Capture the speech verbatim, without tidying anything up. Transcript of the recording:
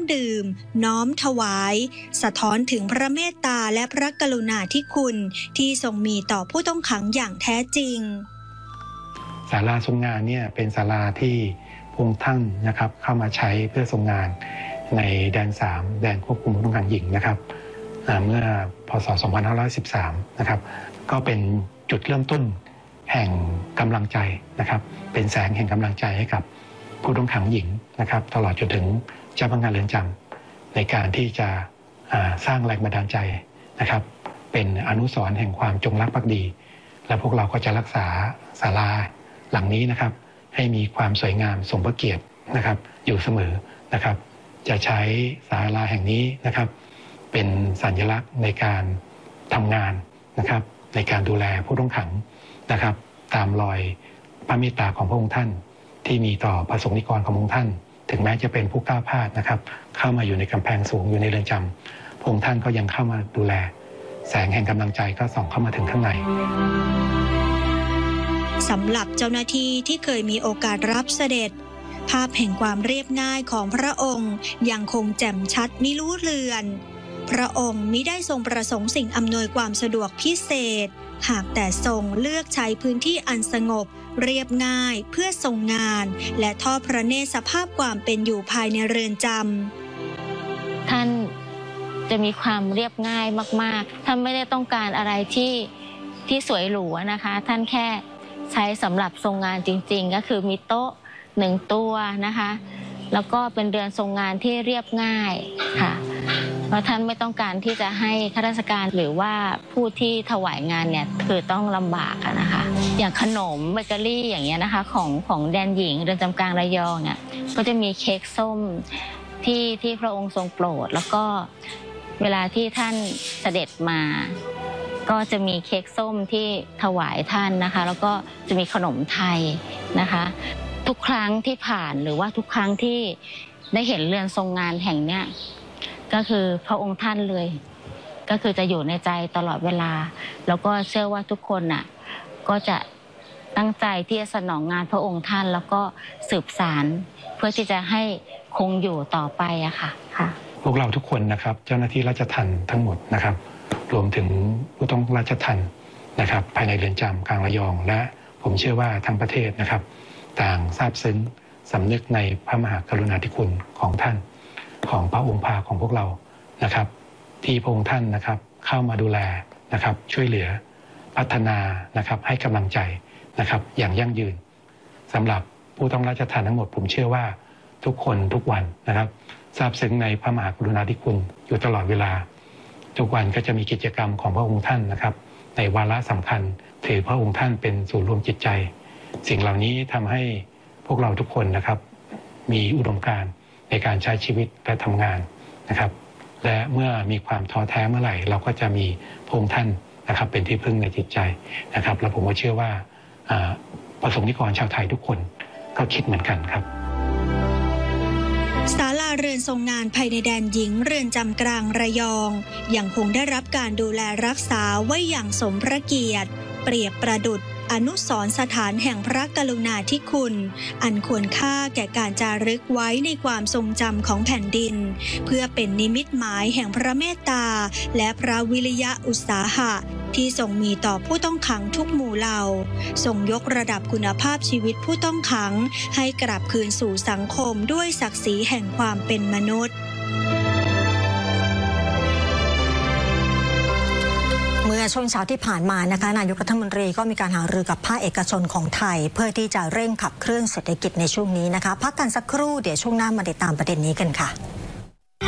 ดื่มน้อมถวายสะท้อนถึงพระเมตตาและพระกรุณาธิคุณที่ทรงมีต่อผู้ต้องขังอย่างแท้จริงศาลาทรงงานเนี่ยเป็นศาลาที่พระองค์ท่านนะครับเข้ามาใช้เพื่อทรงงานในแดนสามแดนควบคุมผู้ต้องขังหญิงนะครับเมื่อพ.ศ. สองพันห้าร้อยสิบสามนะครับก็เป็นจุดเริ่มต้นแห่งกำลังใจนะครับเป็นแสงแห่งกำลังใจให้กับผู้ต้องขังหญิงนะครับตลอดจนถึงเจ้าพนักงานเรือนจำในการที่จะสร้างแรงบันดาลใจนะครับเป็นอนุสรณ์แห่งความจงรักภักดีและพวกเราก็จะรักษาศาลาหลังนี้นะครับให้มีความสวยงามสมพระเกียรตินะครับอยู่เสมอนะครับจะใช้ศาลาแห่งนี้นะครับเป็นสัญลักษณ์ในการทำงานนะครับในการดูแลผู้ต้องขังนะครับตามรอยพระเมตตาของพระองค์ท่านที่มีต่อพระสงฆ์นิกรของพระองค์ท่านถึงแม้จะเป็นผู้ก้าวพลาดนะครับเข้ามาอยู่ในกำแพงสูงอยู่ในเรือนจำพระองค์ท่านก็ยังเข้ามาดูแลแสงแห่งกำลังใจก็ส่องเข้ามาถึงข้างในสำหรับเจ้าหน้าที่ที่เคยมีโอกาสรับเสด็จภาพแห่งความเรียบง่ายของพระองค์ยังคงแจ่มชัดมิรู้เลือนพระองค์มิได้ทรงประสงค์สิ่งอำนวยความสะดวกพิเศษหากแต่ทรงเลือกใช้พื้นที่อันสงบเรียบง่ายเพื่อทรงงานและทอดพระเนตรสภาพความเป็นอยู่ภายในเรือนจำท่านจะมีความเรียบง่ายมากๆท่านไม่ได้ต้องการอะไรที่ที่สวยหรูนะคะท่านแค่ใช้สำหรับทรงงานจริงๆก็คือมีโต๊ะหนึ่งตัวนะคะแล้วก็เป็นเรือนทรงงานที่เรียบง่ายค่ะเพราะท่านไม่ต้องการที่จะให้ข้าราชการหรือว่าผู้ที่ถวายงานเนี่ยคือต้องลำบากนะคะอย่างขนมเบเกอรี่อย่างเงี้ยนะคะของของแดนหญิงเรือนจำกลางระยองเนี่ยก็จะมีเค้กส้มที่ที่พระองค์ทรงโปรดแล้วก็เวลาที่ท่านเสด็จมาก็จะมีเค้กส้มที่ถวายท่านนะคะแล้วก็จะมีขนมไทยนะคะทุกครั้งที่ผ่านหรือว่าทุกครั้งที่ได้เห็นเรือนทรงงานแห่งเนี้ยก็คือพระองค์ท่านเลยก็คือจะอยู่ในใจตลอดเวลาแล้วก็เชื่อว่าทุกคนน่ะก็จะตั้งใจที่จะสนองงานพระองค์ท่านแล้วก็สืบสานเพื่อที่จะให้คงอยู่ต่อไปอะค่ะค่ะพวกเราทุกคนนะครับเจ้าหน้าที่ราชทัณฑ์ทั้งหมดนะครับรวมถึงผู้ต้องราชทัณฑ์นะครับภายในเรือนจำกลางระยองและผมเชื่อว่าทั้งประเทศนะครับต่างซาบซึ้งสำนึกในพระมหากรุณาธิคุณของท่านของพระองค์พาของพวกเรานะครับที่พระองค์ท่านนะครับเข้ามาดูแลนะครับช่วยเหลือพัฒนานะครับให้กำลังใจนะครับอย่างยั่งยืนสำหรับผู้ต้องราชทัณฑ์ทั้งหมดผมเชื่อว่าทุกคนทุกวันนะครับซาบซึ้งในพระมหากรุณาธิคุณอยู่ตลอดเวลาทุกวันก็จะมีกิจกรรมของพระองค์ท่านนะครับในวาระสำคัญถือพระองค์ท่านเป็นศูนย์รวมจิตใจสิ่งเหล่านี้ทำให้พวกเราทุกคนนะครับมีอุดมการณ์ในการใช้ชีวิตและทำงานนะครับและเมื่อมีความท้อแท้เมื่อไหร่เราก็จะมีพระองค์ท่านนะครับเป็นที่พึ่งในจิตใจนะครับและผมก็เชื่อว่าประสงค์นิกรชาวไทยทุกคนก็คิดเหมือนกันครับศาลาเรือนทรงงานภายในแดนหญิงเรือนจำกลางระยองยังคงได้รับการดูแลรักษาไว้อย่างสมพระเกียรติเปรียบประดุจอนุสรณ์สถานแห่งพระกรุณาธิคุณอันควรค่าแก่การจารึกไว้ในความทรงจำของแผ่นดินเพื่อเป็นนิมิตหมายแห่งพระเมตตาและพระวิริยะอุตสาหะที่ทรงมีต่อผู้ต้องขังทุกหมู่เหล่าทรงยกระดับคุณภาพชีวิตผู้ต้องขังให้กลับคืนสู่สังคมด้วยศักดิ์ศรีแห่งความเป็นมนุษย์เมื่อช่วงเช้าที่ผ่านมานะคะนายกรัฐมนตรีก็มีการหารือกับภาคเอกชนของไทยเพื่อที่จะเร่งขับเคลื่อนเศรษฐกิจในช่วงนี้นะคะพักกันสักครู่เดี๋ยวช่วงหน้ามาติดตามประเด็นนี้กันค่ะ